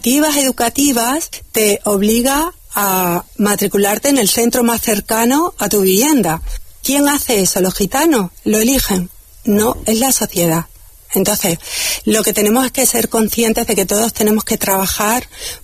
iniciativas educativas te obliga a matricularte en el centro más cercano a tu vivienda. ¿Quién hace eso? ¿Los gitanos? ¿Lo eligen? No, es la sociedad. Entonces, lo que tenemos es que ser conscientes de que todos tenemos que trabajar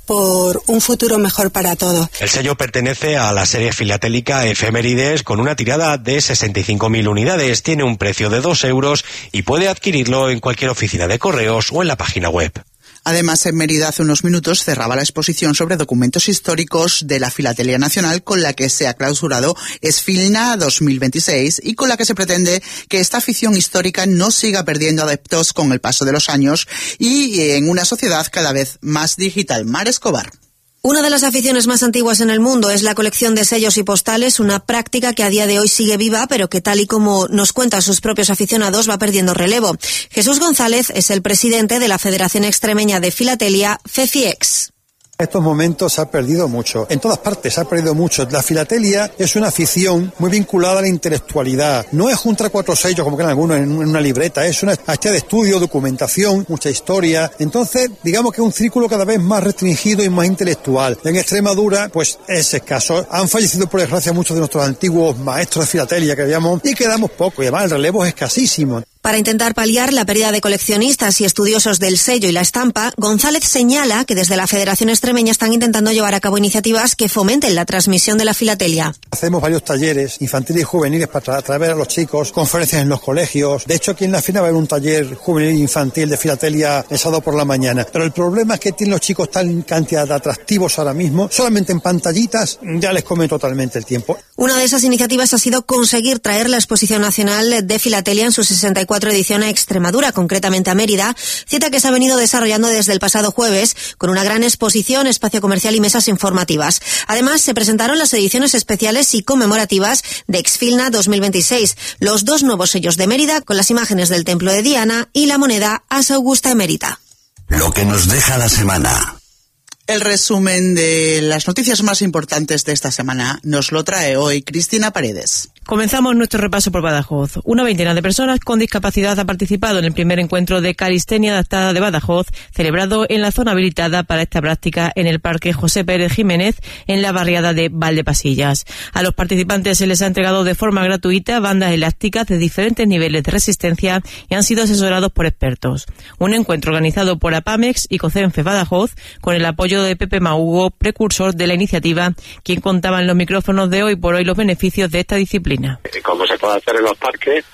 por un futuro mejor para todos. El sello pertenece a la serie filatélica Efemérides con una tirada de 65.000 unidades. Tiene un precio de 2 euros y puede adquirirlo en cualquier oficina de correos o en la página web. Además, en Mérida hace unos minutos cerraba la exposición sobre documentos históricos de la Filatelia Nacional con la que se ha clausurado Esfilna 2026 y con la que se pretende que esta afición histórica no siga perdiendo adeptos con el paso de los años y en una sociedad cada vez más digital. Mar Escobar. Una de las aficiones más antiguas en el mundo es la colección de sellos y postales, una práctica que a día de hoy sigue viva, pero que tal y como nos cuentan sus propios aficionados va perdiendo relevo. Jesús González es el presidente de la Federación Extremeña de Filatelia, FEFIEX. En estos momentos se ha perdido mucho, en todas partes se ha perdido mucho. La filatelia es una afición muy vinculada a la intelectualidad. No es juntar 4 sellos como creen algunos en una libreta, es una actividad de estudio, documentación, mucha historia. Entonces, digamos que es un círculo cada vez más restringido y más intelectual. En Extremadura, pues es escaso. Han fallecido por desgracia muchos de nuestros antiguos maestros de filatelia que habíamos y quedamos poco y además el relevo es escasísimo. Para intentar paliar la pérdida de coleccionistas y estudiosos del sello y la estampa, González señala que desde la Federación Extremeña están intentando llevar a cabo iniciativas que fomenten la transmisión de la filatelia. Hacemos varios talleres infantiles y juveniles para atraer a los chicos, conferencias en los colegios. De hecho, aquí en la FINA va a haber un taller juvenil e infantil de filatelia el sábado por la mañana. Pero el problema es que tienen los chicos tal cantidad de atractivos ahora mismo, solamente en pantallitas ya les come totalmente el tiempo. Una de esas iniciativas ha sido conseguir traer la Exposición Nacional de Filatelia en su 64 edición a Extremadura, concretamente a Mérida, cita que se ha venido desarrollando desde el pasado jueves con una gran exposición, espacio comercial y mesas informativas. Además, se presentaron las ediciones especiales y conmemorativas de Exfilna 2026, los 2 nuevos sellos de Mérida con las imágenes del templo de Diana y la moneda As Augusta Emerita. Lo que nos deja la semana. El resumen de las noticias más importantes de esta semana nos lo trae hoy Cristina Paredes. Comenzamos nuestro repaso por Badajoz. Una veintena de personas con discapacidad ha participado en el primer encuentro de calistenia adaptada de Badajoz, celebrado en la zona habilitada para esta práctica en el Parque José Pérez Jiménez, en la barriada de Valdepasillas. A los participantes se les ha entregado de forma gratuita bandas elásticas de diferentes niveles de resistencia y han sido asesorados por expertos. Un encuentro organizado por APAMEX y COCENFE Badajoz, con el apoyo de Pepe Mahugo, precursor de la iniciativa, quien contaba en los micrófonos de Hoy por Hoy los beneficios de esta disciplina. Como se puede hacer en los parques,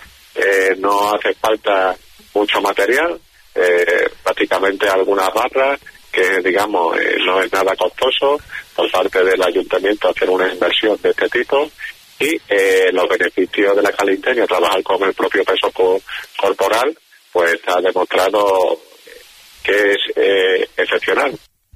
no hace falta mucho material, prácticamente algunas barras que, digamos, no es nada costoso por parte del ayuntamiento hacer una inversión de este tipo y los beneficios de la calistenia, trabajar con el propio peso corporal, pues ha demostrado que es excepcional.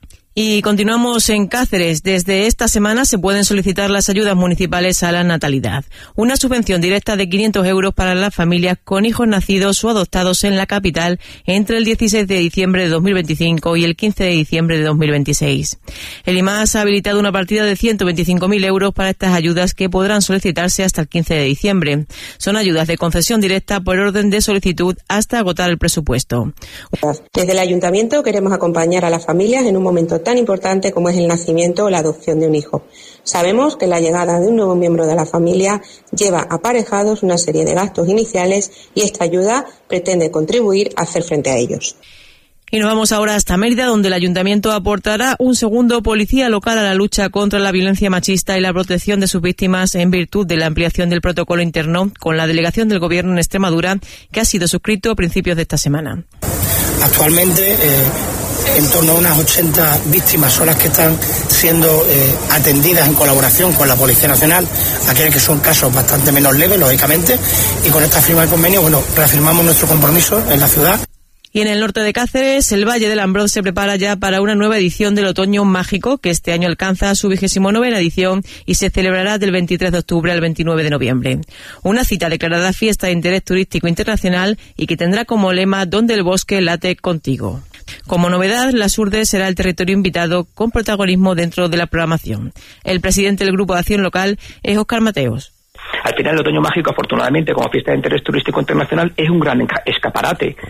Y continuamos en Cáceres. Desde esta semana se pueden solicitar las ayudas municipales a la natalidad. Una subvención directa de 500 euros para las familias con hijos nacidos o adoptados en la capital entre el 16 de diciembre de 2025 y el 15 de diciembre de 2026. El IMAS ha habilitado una partida de 125.000 euros para estas ayudas que podrán solicitarse hasta el 15 de diciembre. Son ayudas de concesión directa por orden de solicitud hasta agotar el presupuesto. Desde el Ayuntamiento queremos acompañar a las familias en un momento tan importante como es el nacimiento o la adopción de un hijo. Sabemos que la llegada de un nuevo miembro de la familia lleva aparejados una serie de gastos iniciales y esta ayuda pretende contribuir a hacer frente a ellos. Y nos vamos ahora hasta Mérida, donde el Ayuntamiento aportará un segundo policía local a la lucha contra la violencia machista y la protección de sus víctimas en virtud de la ampliación del protocolo interno con la delegación del Gobierno en Extremadura, que ha sido suscrito a principios de esta semana. Actualmente, en torno a unas 80 víctimas son las que están siendo atendidas en colaboración con la Policía Nacional, aquellas que son casos bastante menos leves, lógicamente, y con esta firma de convenio, reafirmamos nuestro compromiso en la ciudad. Y en el norte de Cáceres, el Valle del Ambrós se prepara ya para una nueva edición del Otoño Mágico, que este año alcanza su 29ª edición y se celebrará del 23 de octubre al 29 de noviembre. Una cita declarada fiesta de interés turístico internacional y que tendrá como lema "Donde el bosque late contigo". Como novedad, Las Urdes será el territorio invitado con protagonismo dentro de la programación. El presidente del Grupo de Acción Local es Óscar Mateos. Al final, el Otoño Mágico, afortunadamente, como fiesta de interés turístico internacional, es un gran escaparate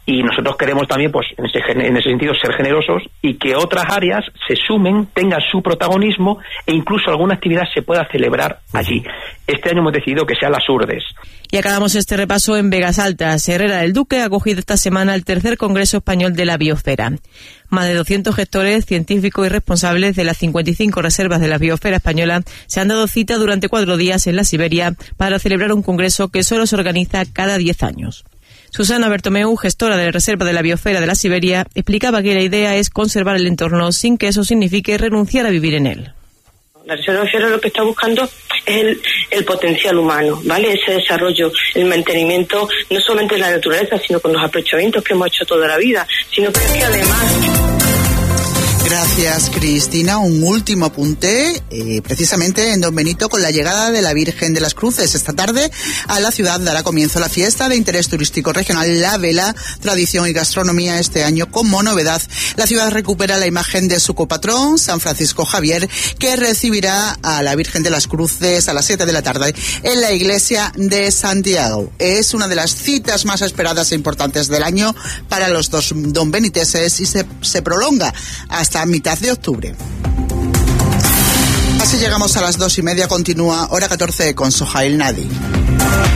y nosotros queremos también, pues en ese sentido, ser generosos y que otras áreas se sumen, tengan su protagonismo e incluso alguna actividad se pueda celebrar allí. Este año hemos decidido que sea Las Urdes. Y acabamos este repaso en Vegas Altas. Herrera del Duque ha acogido esta semana el tercer Congreso Español de la Biosfera. Más de 200 gestores, científicos y responsables de las 55 reservas de la biosfera española se han dado cita durante 4 días en la Siberia para celebrar un congreso que solo se organiza cada 10 años. Susana Bertomeu, gestora de la Reserva de la Biosfera de la Siberia, explicaba que la idea es conservar el entorno sin que eso signifique renunciar a vivir en él. La Reserva Biosfera lo que está buscando es el potencial humano, ¿vale? Ese desarrollo, el mantenimiento, no solamente de la naturaleza, sino con los aprovechamientos que hemos hecho toda la vida, sino que además... Gracias, Cristina. Un último apunte, precisamente en Don Benito, con la llegada de la Virgen de las Cruces. Esta tarde a la ciudad dará comienzo la fiesta de interés turístico regional La Vela, tradición y gastronomía este año. Como novedad, la ciudad recupera la imagen de su copatrón, San Francisco Javier, que recibirá a la Virgen de las Cruces a las 7 de la tarde en la iglesia de Santiago. Es una de las citas más esperadas e importantes del año para los dos donbeniteses y se prolonga hasta mitad de octubre. Así llegamos a las 2:30. Continúa Hora 14 con Sohail Nadi.